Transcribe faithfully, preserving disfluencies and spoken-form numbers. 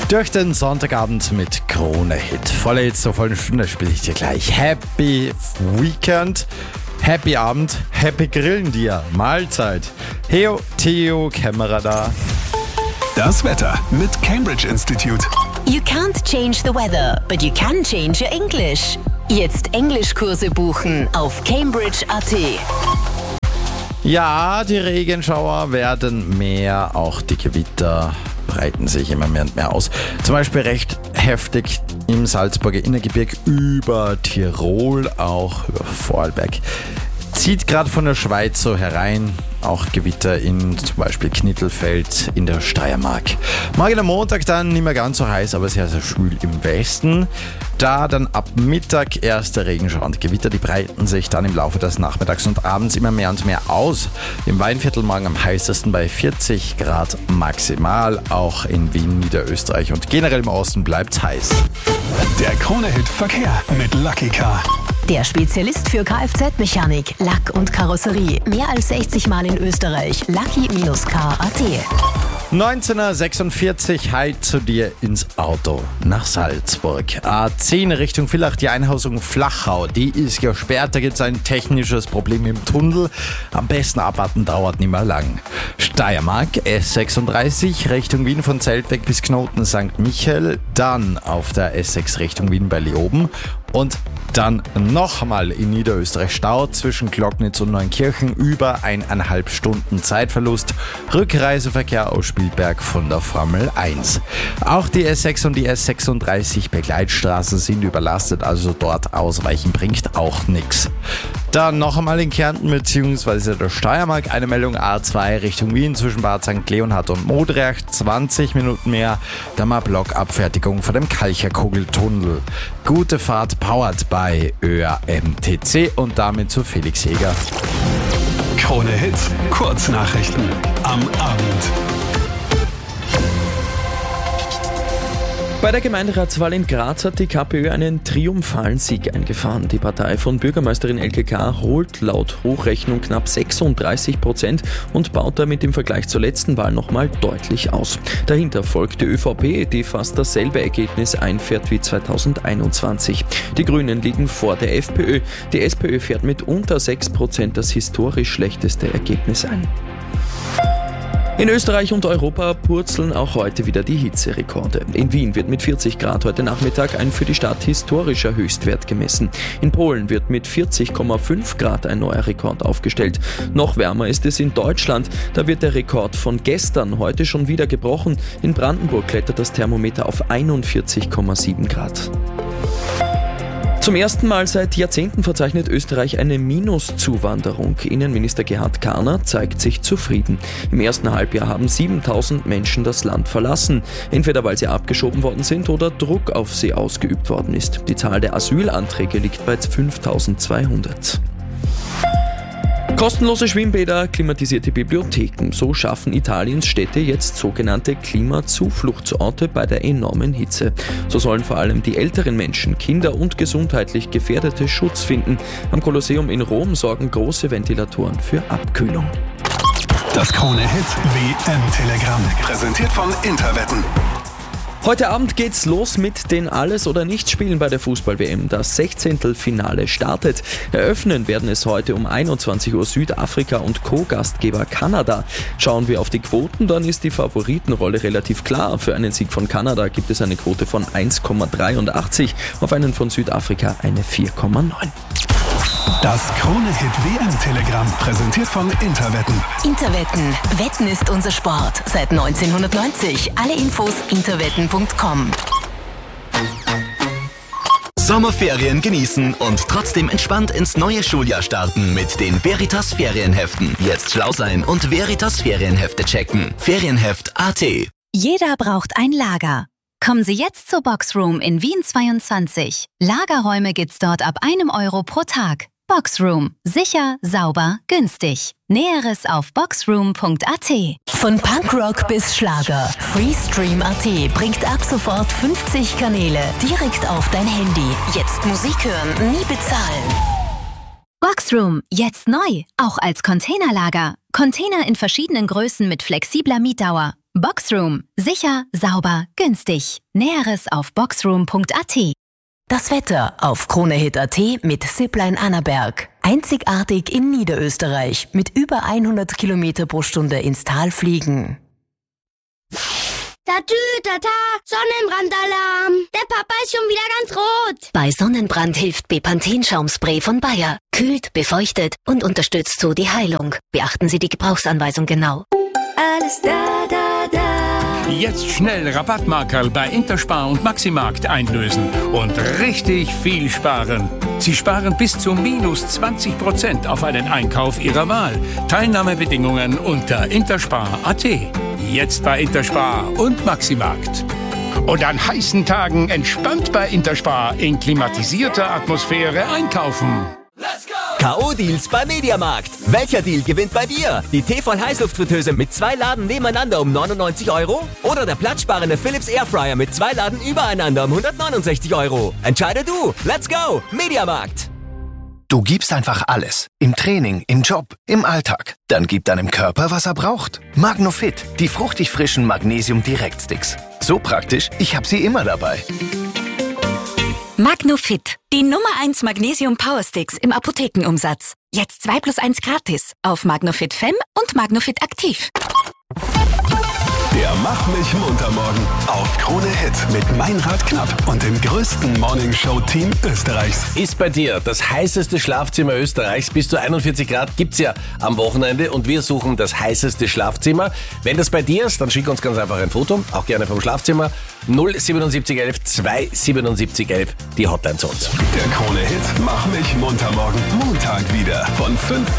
Durch den Sonntagabend mit Krone-Hit. Volle Hits zur vollen Stunde spiele ich dir gleich. Happy Weekend, Happy Abend, Happy Grillen dir, Mahlzeit. Heo, Theo, Kämmerer da. Das Wetter mit Cambridge Institute. You can't change the weather, but you can change your English. Jetzt Englischkurse buchen auf cambridge punkt a t. Ja, die Regenschauer werden mehr, auch die Gewitter breiten sich immer mehr und mehr aus. Zum Beispiel recht heftig im Salzburger Innergebirge über Tirol, auch über Vorarlberg. Zieht gerade von der Schweiz so herein, auch Gewitter in zum Beispiel Knittelfeld in der Steiermark. Morgen am Montag dann nicht mehr ganz so heiß, aber sehr, sehr schwül im Westen. Da dann ab Mittag erste Regenschauer und Gewitter, die breiten sich dann im Laufe des Nachmittags und Abends immer mehr und mehr aus. Im Weinviertel morgen am heißesten bei vierzig Grad maximal, auch in Wien, Niederösterreich und generell im Osten bleibt's heiß. Der Krone-Hit Verkehr mit Lucky Car. Der Spezialist für Kfz-Mechanik, Lack und Karosserie. Mehr als sechzig Mal in Österreich. Lucky Car punkt a t. neunzehn Uhr sechsundvierzig, hi zu dir ins Auto nach Salzburg. A zehn Richtung Villach, die Einhausung Flachau, die ist gesperrt, da gibt es ein technisches Problem im Tunnel. Am besten abwarten, dauert nicht mehr lang. Steiermark, S sechsunddreißig, Richtung Wien von Zeltweg bis Knoten Sankt Michael, dann auf der S sechs Richtung Wien bei Leoben und dann noch einmal in Niederösterreich Stau zwischen Glocknitz und Neunkirchen, über eineinhalb Stunden Zeitverlust. Rückreiseverkehr aus Spielberg von der Formel eins. Auch die S sechs und die S sechsunddreißig Begleitstraßen sind überlastet, also dort ausweichen bringt auch nichts. Dann noch einmal in Kärnten bzw. der Steiermark eine Meldung A zwei Richtung Wien zwischen Bad Sankt Leonhard und Modriach, zwanzig Minuten mehr. Da mal Blockabfertigung vor dem Kalcherkugeltunnel. Gute Fahrt powered by Ö A M T C und damit zu Felix Jäger. Krone-Hit Kurznachrichten am Abend. Bei der Gemeinderatswahl in Graz hat die KPÖ einen triumphalen Sieg eingefahren. Die Partei von Bürgermeisterin Elke K. holt laut Hochrechnung knapp sechsunddreißig Prozent und baut damit im Vergleich zur letzten Wahl nochmal deutlich aus. Dahinter folgt die ÖVP, die fast dasselbe Ergebnis einfährt wie zweitausendeinundzwanzig. Die Grünen liegen vor der FPÖ. Die SPÖ fährt mit unter sechs Prozent das historisch schlechteste Ergebnis ein. In Österreich und Europa purzeln auch heute wieder die Hitzerekorde. In Wien wird mit vierzig Grad heute Nachmittag ein für die Stadt historischer Höchstwert gemessen. In Polen wird mit vierzig Komma fünf Grad ein neuer Rekord aufgestellt. Noch wärmer ist es in Deutschland. Da wird der Rekord von gestern heute schon wieder gebrochen. In Brandenburg klettert das Thermometer auf einundvierzig Komma sieben Grad. Zum ersten Mal seit Jahrzehnten verzeichnet Österreich eine Minuszuwanderung. Innenminister Gerhard Karner zeigt sich zufrieden. Im ersten Halbjahr haben siebentausend Menschen das Land verlassen, entweder weil sie abgeschoben worden sind oder Druck auf sie ausgeübt worden ist. Die Zahl der Asylanträge liegt bei fünftausendzweihundert. Kostenlose Schwimmbäder, klimatisierte Bibliotheken. So schaffen Italiens Städte jetzt sogenannte Klimazufluchtsorte bei der enormen Hitze. So sollen vor allem die älteren Menschen, Kinder und gesundheitlich Gefährdete Schutz finden. Am Kolosseum in Rom sorgen große Ventilatoren für Abkühlung. Das Krone-Hit W M-Telegramm, präsentiert von Interwetten. Heute Abend geht's los mit den Alles-oder-Nichts-Spielen bei der Fußball-W M. Das Sechzehntelfinale startet. Eröffnen werden es heute um einundzwanzig Uhr Südafrika und Co-Gastgeber Kanada. Schauen wir auf die Quoten, dann ist die Favoritenrolle relativ klar. Für einen Sieg von Kanada gibt es eine Quote von eins Komma dreiundachtzig, auf einen von Südafrika eine vier Komma neun. Das Krone-Hit W M-Telegramm, präsentiert von Interwetten. Interwetten. Wetten ist unser Sport. Seit neunzehnhundertneunzig. Alle Infos interwetten punkt com. Sommerferien genießen und trotzdem entspannt ins neue Schuljahr starten mit den Veritas Ferienheften. Jetzt schlau sein und Veritas Ferienhefte checken. Ferienheft Punkt a t. Jeder braucht ein Lager. Kommen Sie jetzt zur Boxroom in Wien zweiundzwanzig. Lagerräume gibt's dort ab einem Euro pro Tag. Boxroom. Sicher, sauber, günstig. Näheres auf boxroom punkt a t. Von Punkrock bis Schlager. Freestream Punkt a t bringt ab sofort fünfzig Kanäle direkt auf dein Handy. Jetzt Musik hören, nie bezahlen. Boxroom, jetzt neu, auch als Containerlager. Container in verschiedenen Größen mit flexibler Mietdauer. Boxroom. Sicher, sauber, günstig. Näheres auf boxroom punkt a t. Das Wetter auf Kronehit Punkt a t mit Zipline Annaberg. Einzigartig in Niederösterreich mit über hundert Kilometer pro Stunde ins Tal fliegen. Tatü, tata, Sonnenbrandalarm. Der Papa ist schon wieder ganz rot. Bei Sonnenbrand hilft Bepanthen-Schaumspray von Bayer. Kühlt, befeuchtet und unterstützt so die Heilung. Beachten Sie die Gebrauchsanweisung genau. Alles da, da, da. Jetzt schnell Rabattmarkerl bei Interspar und Maximarkt einlösen und richtig viel sparen. Sie sparen bis zu minus zwanzig Prozent auf einen Einkauf Ihrer Wahl. Teilnahmebedingungen unter interspar punkt a t. Jetzt bei Interspar und Maximarkt. Und an heißen Tagen entspannt bei Interspar in klimatisierter Atmosphäre einkaufen. K O-Deals bei Mediamarkt. Welcher Deal gewinnt bei dir? Die Tefal-Heißluftfritteuse mit zwei Laden nebeneinander um neunundneunzig Euro? Oder der platzsparende Philips Airfryer mit zwei Laden übereinander um hundertneunundsechzig Euro? Entscheide du. Let's go. Mediamarkt. Du gibst einfach alles. Im Training, im Job, im Alltag. Dann gib deinem Körper, was er braucht. Magnofit, die fruchtig frischen Magnesium-Direktsticks. So praktisch, ich habe sie immer dabei. Magnofit, die Nummer eins Magnesium Powersticks im Apothekenumsatz. Jetzt zwei plus eins gratis auf Magnofit Fem und Magnofit Aktiv. Der Mach mich munter morgen auf Krone Hit mit Meinrad Knapp und dem größten Morningshow-Team Österreichs. Ist bei dir das heißeste Schlafzimmer Österreichs? Bis zu einundvierzig Grad gibt's ja am Wochenende und wir suchen das heißeste Schlafzimmer. Wenn das bei dir ist, dann schick uns ganz einfach ein Foto, auch gerne vom Schlafzimmer. null siebenundsiebzig elf zwei siebenundsiebzig elf, die Hotline zu uns. Der Krone Hit Mach mich munter morgen Montag wieder von fünf